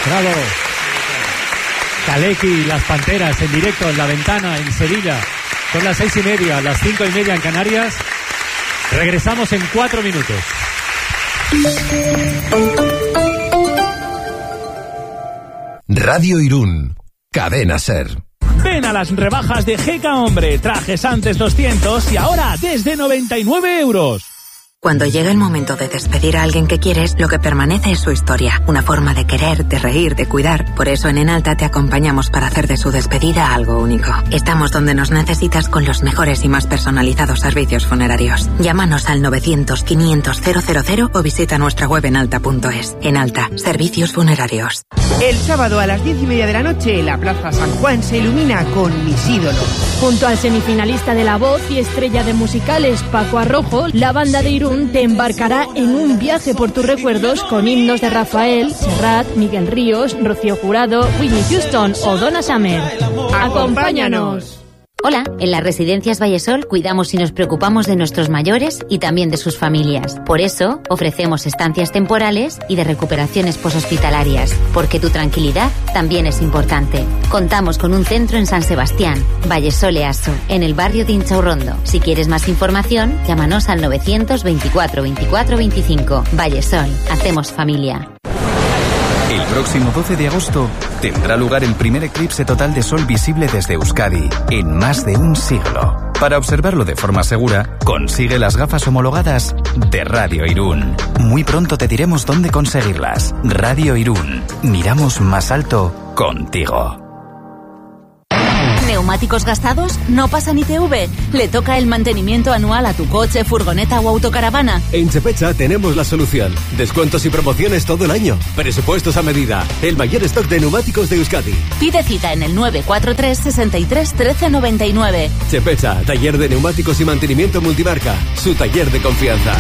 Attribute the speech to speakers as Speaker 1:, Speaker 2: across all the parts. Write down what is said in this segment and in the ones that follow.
Speaker 1: Bravo. Kaleki, Las Panteras, en directo en La Ventana, en Sevilla. Son las 6:30, las 5:30 en Canarias. Regresamos en 4 minutos.
Speaker 2: Radio Irún, Cadena SER.
Speaker 3: Ven a las rebajas de GK Hombre. Trajes antes 200 y ahora desde 99 euros.
Speaker 4: Cuando llega el momento de despedir a alguien que quieres, lo que permanece es su historia. Una forma de querer, de reír, de cuidar. Por eso en Enalta te acompañamos para hacer de su despedida algo único. Estamos donde nos necesitas con los mejores y más personalizados servicios funerarios. Llámanos al 900-500-000 o visita nuestra web enalta.es. Enalta, servicios funerarios.
Speaker 5: El sábado a las 10:30 de la noche, la Plaza San Juan se ilumina con Mis ídolos.
Speaker 6: Junto al semifinalista de La Voz y estrella de musicales Paco Arrojo, la banda de Irún te embarcará en un viaje por tus recuerdos con himnos de Rafael, Serrat, Miguel Ríos, Rocío Jurado, Whitney Houston o Donna Summer. ¡Acompáñanos!
Speaker 7: Hola, en las Residencias Vallesol cuidamos y nos preocupamos de nuestros mayores y también de sus familias. Por eso, ofrecemos estancias temporales y de recuperaciones poshospitalarias, porque tu tranquilidad también es importante. Contamos con un centro en San Sebastián, Vallesol EASO, en el barrio de Inchaurrondo. Si quieres más información, llámanos al 924 24 25. Vallesol, hacemos familia.
Speaker 8: El próximo 12 de agosto tendrá lugar el primer eclipse total de sol visible desde Euskadi en más de un siglo. Para observarlo de forma segura, consigue las gafas homologadas de Radio Irún. Muy pronto te diremos dónde conseguirlas. Radio Irún. Miramos más alto contigo.
Speaker 9: ¿Neumáticos gastados? No pasan ITV. Le toca el mantenimiento anual a tu coche, furgoneta o autocaravana.
Speaker 10: En Chepecha tenemos la solución. Descuentos y promociones todo el año. Presupuestos a medida. El mayor stock de neumáticos de Euskadi.
Speaker 9: Pide cita en el 943 63 13 99.
Speaker 10: Chepecha, taller de neumáticos y mantenimiento multimarca. Su taller de confianza.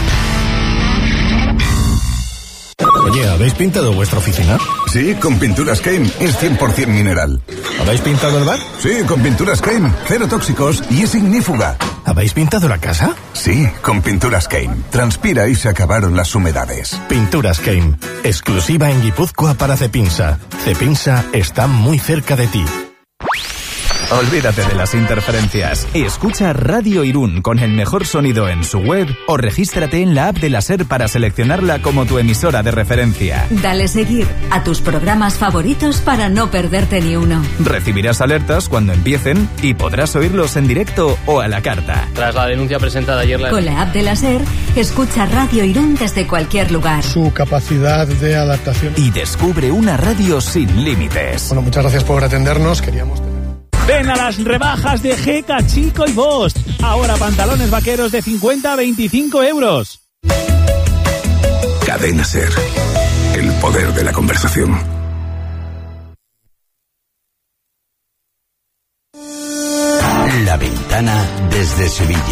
Speaker 11: Oye, ¿habéis pintado vuestra oficina?
Speaker 12: Sí, con Pinturas Keim. Es 100% mineral.
Speaker 11: ¿Habéis pintado el bar?
Speaker 12: Sí, con Pinturas Keim. Cero tóxicos y es ignífuga.
Speaker 11: ¿Habéis pintado la casa?
Speaker 12: Sí, con Pinturas Keim. Transpira y se acabaron las humedades.
Speaker 11: Pinturas Keim. Exclusiva en Guipúzcoa para Cepinsa. Cepinsa está muy cerca de ti.
Speaker 8: Olvídate de las interferencias. Escucha Radio Irún con el mejor sonido en su web o regístrate en la app de la SER para seleccionarla como tu emisora de referencia.
Speaker 13: Dale seguir a tus programas favoritos para no perderte ni uno.
Speaker 8: Recibirás alertas cuando empiecen y podrás oírlos en directo o a la carta.
Speaker 14: Tras la denuncia presentada ayer...
Speaker 13: Con la app de la SER, escucha Radio Irún desde cualquier lugar.
Speaker 15: Su capacidad de adaptación.
Speaker 8: Y descubre una radio sin límites.
Speaker 15: Bueno, muchas gracias por atendernos.
Speaker 3: Ven a las rebajas de GK Chico y Bosch. Ahora pantalones vaqueros de 50 a 25 euros.
Speaker 12: Cadena SER. El poder de la conversación.
Speaker 2: La Ventana desde Sevilla.